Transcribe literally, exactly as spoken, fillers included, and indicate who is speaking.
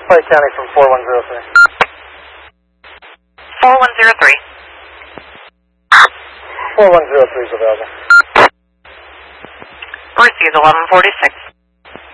Speaker 1: Pike County from four one zero three.
Speaker 2: four one zero three.
Speaker 1: four one zero three is available.
Speaker 2: Received eleven forty-six.